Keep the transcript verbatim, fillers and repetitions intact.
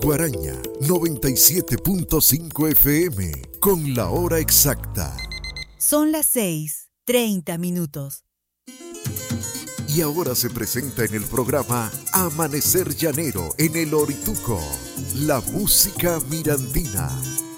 Guaraña noventa y siete punto cinco F M con la hora exacta. Son las seis, treinta minutos. Y ahora se presenta en el programa Amanecer Llanero en el Orituco, la música mirandina.